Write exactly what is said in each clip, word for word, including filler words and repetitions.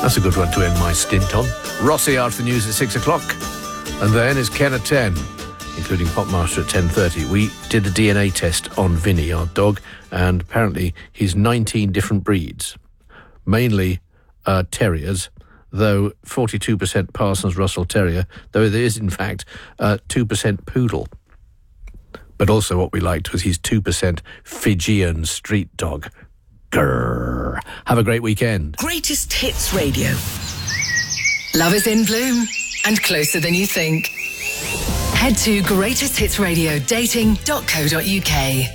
That's a good one to end my stint on. Rossi after the news at six o'clock. And then is Ken at ten, including Popmaster at ten thirty. We did a D N A test on Vinny, our dog, and apparently he's nineteen different breeds, mainly uh, terriers, though forty-two percent Parsons Russell Terrier, though there is, in fact, uh, two percent Poodle. But also what we liked was he's two percent Fijian Street Dog. Grrr. Have a great weekend. Greatest Hits Radio. Love is in bloom and closer than you think. Head to greatest hits radio dating dot co dot uk.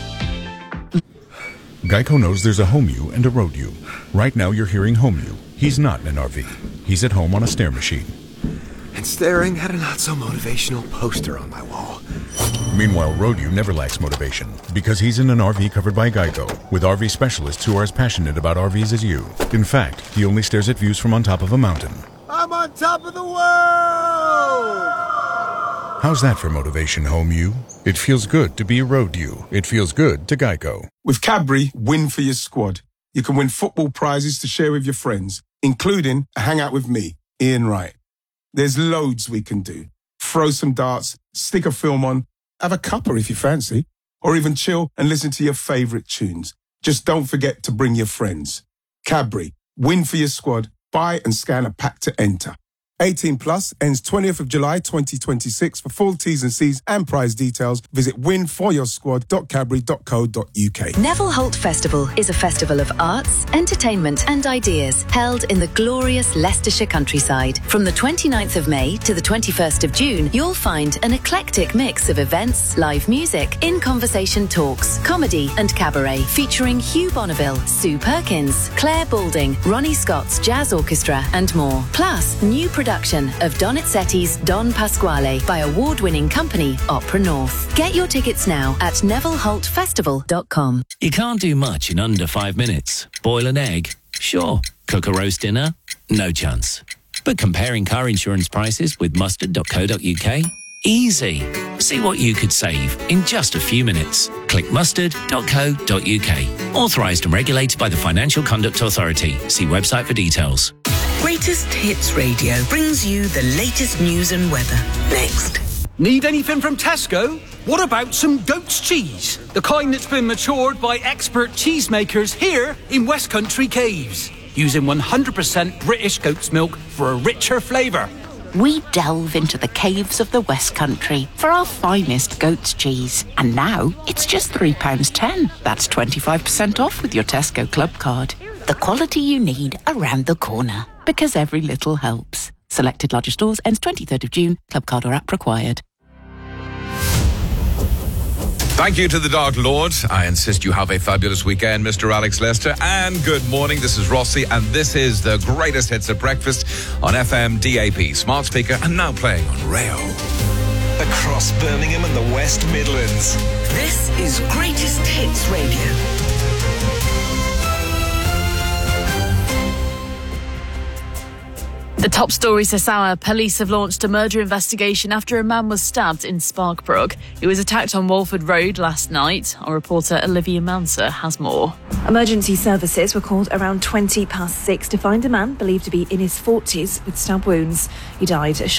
Geico knows there's a home you and a road you. Right now you're hearing home you. He's not in an R V. He's at home on a stair machine. And staring at a not-so-motivational poster on my wall. Meanwhile, road you never lacks motivation because he's in an R V covered by Geico with R V specialists who are as passionate about R Vs as you. In fact, he only stares at views from on top of a mountain. I'm on top of the world! How's that for motivation, home you? It feels good to be a road you. It feels good to Geico. With Cadbury, win for your squad. You can win football prizes to share with your friends, including a hangout with me, Ian Wright. There's loads we can do. Throw some darts, stick a film on, have a cuppa if you fancy, or even chill and listen to your favourite tunes. Just don't forget to bring your friends. Cadbury, win for your squad. Buy and scan a pack to enter. eighteen plus, ends twentieth of July twenty twenty-six. For full T's and C's and prize details, visit win for your squad dot cadbury dot co dot uk. Neville Holt Festival is a festival of arts, entertainment and ideas held in the glorious Leicestershire countryside. From the twenty-ninth of May to the twenty-first of June, you'll find an eclectic mix of events, live music, in-conversation talks, comedy and cabaret, featuring Hugh Bonneville, Sue Perkins, Claire Balding, Ronnie Scott's Jazz Orchestra and more. Plus, new production of Donizetti's Don Pasquale by award-winning company Opera North. Get your tickets now at neville holt festival dot com. You can't do much in under five minutes. Boil an egg? Sure. Cook a roast dinner? No chance. But comparing car insurance prices with mustard dot co dot uk? Easy. See what you could save in just a few minutes. Click mustard dot co dot uk. Authorised and regulated by the Financial Conduct Authority. See website for details. Greatest Hits Radio brings you the latest news and weather. Next. Need anything from Tesco? What about some goat's cheese? The kind that's been matured by expert cheesemakers here in West Country Caves, using one hundred percent British goat's milk for a richer flavour. We delve into the caves of the West Country for our finest goat's cheese. And now it's just three pounds ten. That's twenty-five percent off with your Tesco Club card. The quality you need around the corner. Because every little helps. Selected larger stores ends twenty-third of June. Club card or app required. Thank you to the Dark Lord. I insist you have a fabulous weekend, Mister Alex Lester. And good morning. This is Rossi, and this is the greatest hits at breakfast on F M, D A B, smart speaker, and now playing on Rayo. Across Birmingham and the West Midlands. This is Greatest Hits Radio. The top stories this hour. Police have launched a murder investigation after a man was stabbed in Sparkbrook. He was attacked on Walford Road last night. Our reporter Olivia Manser has more. Emergency services were called around twenty past six to find a man believed to be in his forties with stab wounds. He died a